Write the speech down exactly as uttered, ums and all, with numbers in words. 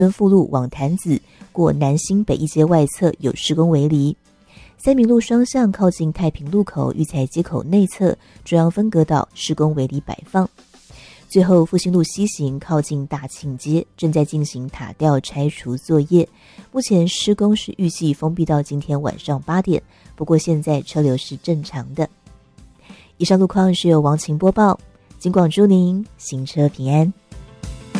富路往潭子过南新北一街外侧有施工围篱。三民路双向靠近太平路口育才街口内侧中央分隔岛施工围篱摆放。最后复兴路西行靠近大庆街正在进行塔吊拆除作业，目前施工是预计封闭到今天晚上八点，不过现在车流是正常的。以上路况是由王晴播报，警广祝您行车平安。